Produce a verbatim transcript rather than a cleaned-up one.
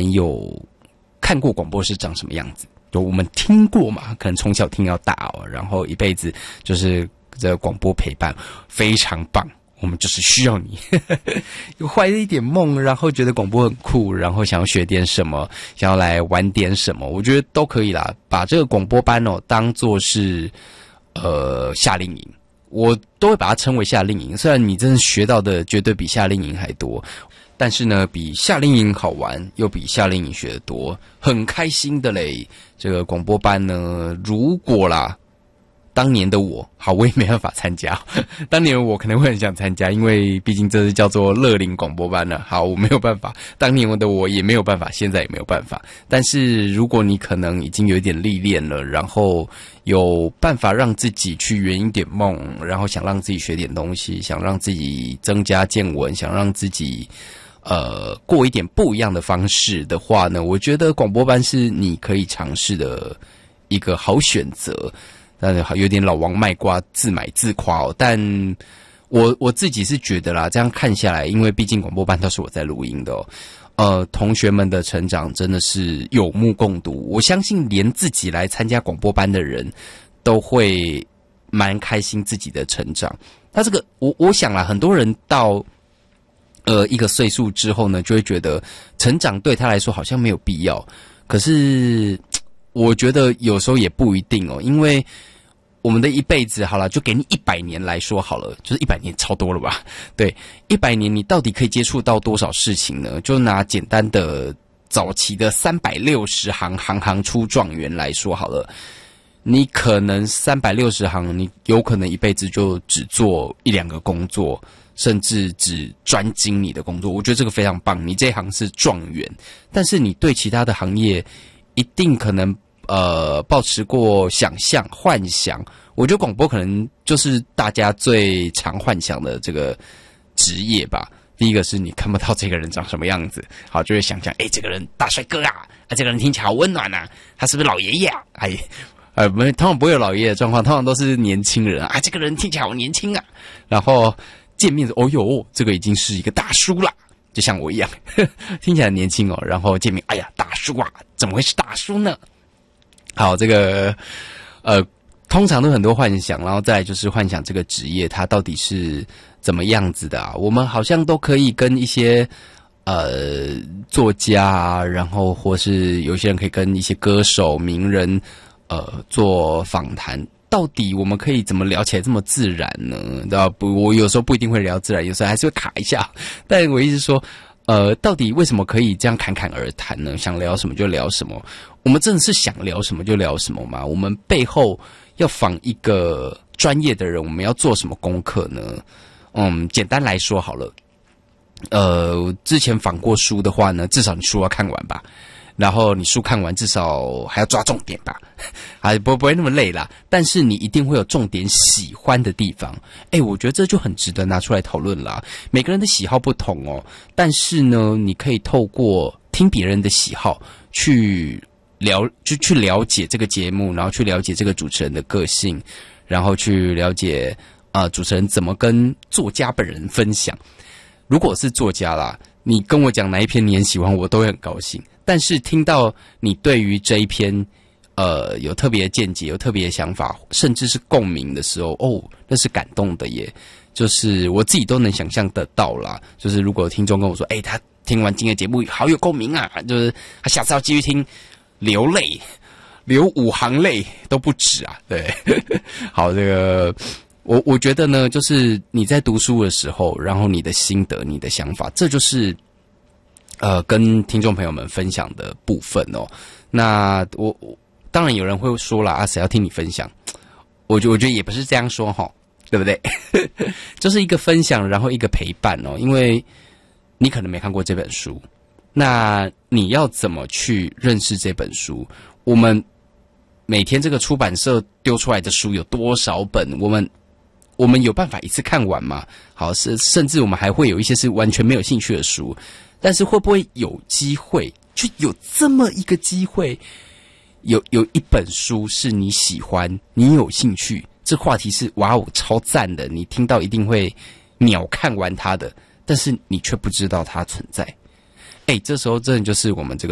们有看过广播是长什么样子，就我们听过嘛，可能从小听到大哦，然后一辈子就是这个广播陪伴，非常棒。我们就是需要你有怀了一点梦，然后觉得广播很酷，然后想要学点什么，想要来玩点什么，我觉得都可以啦。把这个广播班哦当作是呃夏令营，我都会把它称为夏令营。虽然你真的学到的绝对比夏令营还多，但是呢，比夏令营好玩，又比夏令营学得多，很开心的嘞。这个广播班呢，如果啦。当年的我，好，我也没办法参加。当年我可能会很想参加，因为毕竟这是叫做乐龄广播班了。好，我没有办法。当年的我也没有办法，现在也没有办法。但是如果你可能已经有一点历练了，然后有办法让自己去圆一点梦，然后想让自己学点东西，想让自己增加见闻，想让自己呃过一点不一样的方式的话呢，我觉得广播班是你可以尝试的一个好选择。但是有点老王卖瓜自买自夸哦，但我我自己是觉得啦，这样看下来，因为毕竟广播班都是我在录音的哦，呃，同学们的成长真的是有目共睹。我相信连自己来参加广播班的人都会蛮开心自己的成长。那这个我我想啦，很多人到呃一个岁数之后呢，就会觉得成长对他来说好像没有必要，可是我觉得有时候也不一定哦，因为我们的一辈子好了，就给你一百年来说好了，就是一百年超多了吧？对，一百年你到底可以接触到多少事情呢？就拿简单的早期的三百六十行，行行出状元来说好了，你可能三百六十行，你有可能一辈子就只做一两个工作，甚至只专精你的工作。我觉得这个非常棒，你这一行是状元，但是你对其他的行业一定可能。呃，抱持过想象、幻想，我觉得广播可能就是大家最常幻想的这个职业吧。第一个是你看不到这个人长什么样子，好，就会想象，哎，这个人大帅哥啊，啊，这个人听起来好温暖啊，他是不是老爷爷啊？哎，呃，不，通常不会有老爷爷的状况，通常都是年轻人啊，这个人听起来好年轻啊。然后见面的，哦哟，这个已经是一个大叔啦。就像我一样，呵呵听起来很年轻哦。然后见面，哎呀，大叔啊，怎么会是大叔呢？好，这个呃，通常都很多幻想，然后再来就是幻想这个职业它到底是怎么样子的啊？我们好像都可以跟一些呃作家啊，然后或是有些人可以跟一些歌手、名人呃做访谈。到底我们可以怎么聊起来这么自然呢？对吧？不，我有时候不一定会聊自然，有时候还是会卡一下。但我意思说，呃，到底为什么可以这样侃侃而谈呢？想聊什么就聊什么。我们真的是想聊什么就聊什么吗？我们背后要访一个专业的人，我们要做什么功课呢？嗯，简单来说好了，呃，之前访过书的话呢，至少你书要看完吧，然后你书看完至少还要抓重点吧，还不不会那么累啦。但是你一定会有重点喜欢的地方，哎，我觉得这就很值得拿出来讨论啦。每个人的喜好不同哦，但是呢，你可以透过听别人的喜好去。了就去了解这个节目，然后去了解这个主持人的个性，然后去了解啊、呃、主持人怎么跟作家本人分享。如果是作家啦，你跟我讲哪一篇你很喜欢，我都会很高兴。但是听到你对于这一篇呃有特别的见解、有特别的想法，甚至是共鸣的时候，哦，那是感动的耶。就是我自己都能想象得到啦。就是如果听众跟我说，哎、欸，他听完今天的节目好有共鸣啊，就是他下次要继续听。流泪，流五行泪都不止啊！对，好，这个我我觉得呢，就是你在读书的时候，然后你的心得、你的想法，这就是呃跟听众朋友们分享的部分哦。那我当然有人会说了啊，谁要听你分享？我觉我觉得也不是这样说哈，对不对？就是一个分享，然后一个陪伴哦，因为你可能没看过这本书。那你要怎么去认识这本书？我们每天这个出版社丢出来的书有多少本？我们我们有办法一次看完吗？好，是甚至我们还会有一些是完全没有兴趣的书，但是会不会有机会，就有这么一个机会，有有一本书是你喜欢，你有兴趣，这话题是哇哦超赞的，你听到一定会秒看完它的，但是你却不知道它存在。哎，这时候真的就是我们这个